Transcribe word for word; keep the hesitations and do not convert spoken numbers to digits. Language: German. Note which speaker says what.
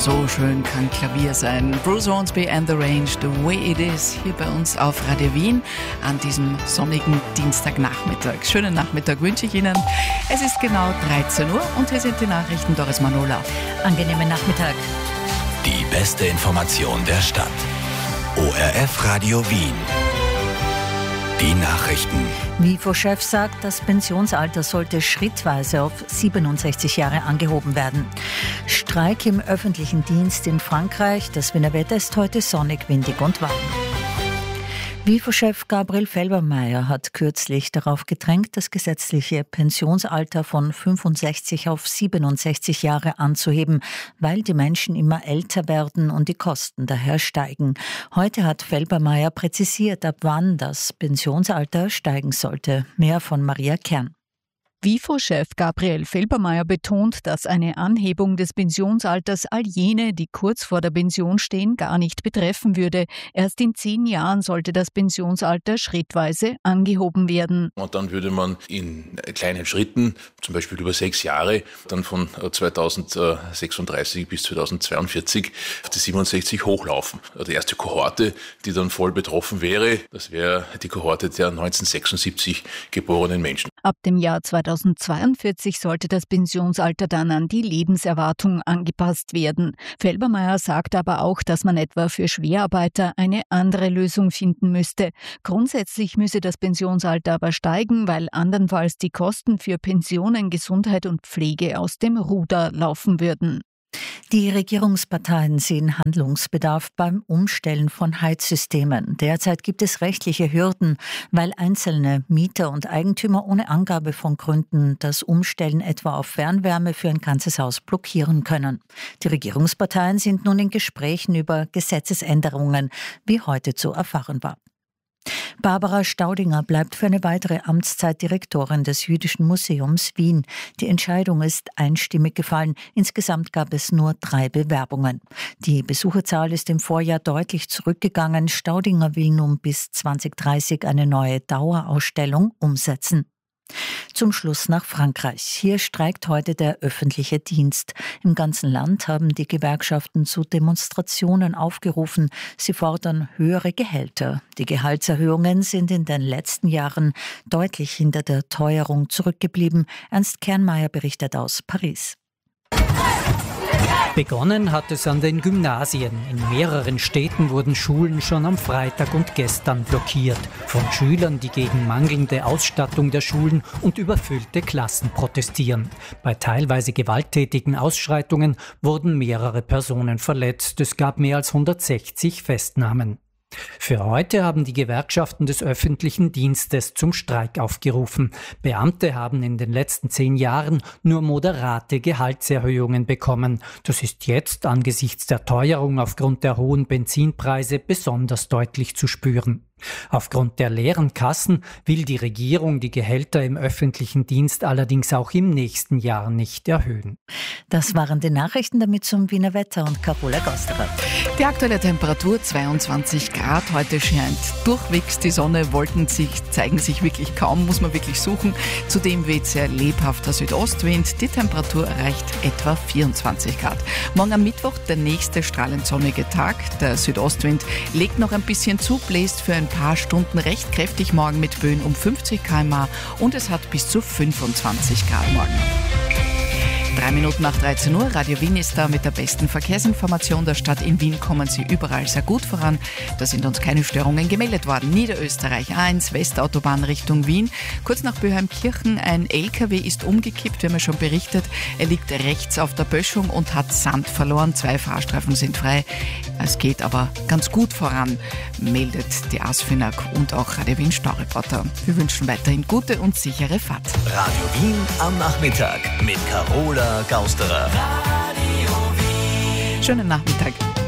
Speaker 1: So schön kann Klavier sein. Bruce Hornsby and the Range, The Way It Is, hier bei uns auf Radio Wien an diesem sonnigen Dienstagnachmittag. Schönen Nachmittag wünsche ich Ihnen. Es ist genau dreizehn Uhr und hier sind die Nachrichten. Doris Manola.
Speaker 2: Angenehmen Nachmittag.
Speaker 3: Die beste Information der Stadt. O R F Radio Wien. Die Nachrichten.
Speaker 2: WIFO-Chef sagt, das Pensionsalter sollte schrittweise auf siebenundsechzig Jahre angehoben werden. Streik im öffentlichen Dienst in Frankreich. Das Wiener Wetter ist heute sonnig, windig und warm. WIFO-Chef Gabriel Felbermayr hat kürzlich darauf gedrängt, das gesetzliche Pensionsalter von fünfundsechzig auf siebenundsechzig Jahre anzuheben, weil die Menschen immer älter werden und die Kosten daher steigen. Heute hat Felbermayr präzisiert, ab wann das Pensionsalter steigen sollte. Mehr von Maria Kern.
Speaker 4: WIFO-Chef Gabriel Felbermayr betont, dass eine Anhebung des Pensionsalters all jene, die kurz vor der Pension stehen, gar nicht betreffen würde. Erst in zehn Jahren sollte das Pensionsalter schrittweise angehoben werden.
Speaker 5: Und dann würde man in kleinen Schritten, zum Beispiel über sechs Jahre, dann von zweitausendsechsunddreißig bis zweitausendzweiundvierzig auf die siebenundsechzig hochlaufen. Die erste Kohorte, die dann voll betroffen wäre, das wäre die Kohorte der neunzehnhundertsechsundsiebzig geborenen Menschen.
Speaker 4: Ab dem Jahr zweitausendzweiundvierzig sollte das Pensionsalter dann an die Lebenserwartung angepasst werden. Felbermayr sagt aber auch, dass man etwa für Schwerarbeiter eine andere Lösung finden müsste. Grundsätzlich müsse das Pensionsalter aber steigen, weil andernfalls die Kosten für Pensionen, Gesundheit und Pflege aus dem Ruder laufen würden.
Speaker 2: Die Regierungsparteien sehen Handlungsbedarf beim Umstellen von Heizsystemen. Derzeit gibt es rechtliche Hürden, weil einzelne Mieter und Eigentümer ohne Angabe von Gründen das Umstellen etwa auf Fernwärme für ein ganzes Haus blockieren können. Die Regierungsparteien sind nun in Gesprächen über Gesetzesänderungen, wie heute zu erfahren war. Barbara Staudinger bleibt für eine weitere Amtszeit Direktorin des Jüdischen Museums Wien. Die Entscheidung ist einstimmig gefallen. Insgesamt gab es nur drei Bewerbungen. Die Besucherzahl ist im Vorjahr deutlich zurückgegangen. Staudinger will nun bis zwanzig dreißig eine neue Dauerausstellung umsetzen. Zum Schluss nach Frankreich. Hier streikt heute der öffentliche Dienst. Im ganzen Land haben die Gewerkschaften zu Demonstrationen aufgerufen. Sie fordern höhere Gehälter. Die Gehaltserhöhungen sind in den letzten Jahren deutlich hinter der Teuerung zurückgeblieben. Ernst Kernmeier berichtet aus Paris.
Speaker 6: Begonnen hat es an den Gymnasien. In mehreren Städten wurden Schulen schon am Freitag und gestern blockiert. Von Schülern, die gegen mangelnde Ausstattung der Schulen und überfüllte Klassen protestieren. Bei teilweise gewalttätigen Ausschreitungen wurden mehrere Personen verletzt. Es gab mehr als hundertsechzig Festnahmen. Für heute haben die Gewerkschaften des öffentlichen Dienstes zum Streik aufgerufen. Beamte haben in den letzten zehn Jahren nur moderate Gehaltserhöhungen bekommen. Das ist jetzt angesichts der Teuerung aufgrund der hohen Benzinpreise besonders deutlich zu spüren. Aufgrund der leeren Kassen will die Regierung die Gehälter im öffentlichen Dienst allerdings auch im nächsten Jahr nicht erhöhen.
Speaker 2: Das waren die Nachrichten, damit zum Wiener Wetter und Carola Gosterer.
Speaker 1: Die aktuelle Temperatur zweiundzwanzig Grad. Heute scheint durchwegs die Sonne. Wolken sich, zeigen sich wirklich kaum, muss man wirklich suchen. Zudem weht sehr lebhafter Südostwind. Die Temperatur erreicht etwa vierundzwanzig Grad. Morgen am Mittwoch der nächste strahlend sonnige Tag. Der Südostwind legt noch ein bisschen zu, bläst für ein paar Stunden recht kräftig morgen mit Böen um fünfzig Kilometer pro Stunde und es hat bis zu fünfundzwanzig Grad morgen. Drei Minuten nach dreizehn Uhr, Radio Wien ist da mit der besten Verkehrsinformation der Stadt. In Wien kommen Sie überall sehr gut voran. Da sind uns keine Störungen gemeldet worden. Niederösterreich A eins, Westautobahn Richtung Wien. Kurz nach Böheimkirchen, ein L K W ist umgekippt, wir haben ja schon berichtet. Er liegt rechts auf der Böschung und hat Sand verloren. Zwei Fahrstreifen sind frei. Es geht aber ganz gut voran, meldet die ASFINAG und auch Radio Wien Staureporter. Wir wünschen weiterhin gute und sichere Fahrt.
Speaker 3: Radio Wien am Nachmittag mit Carola Gausterer.
Speaker 1: Schönen Nachmittag.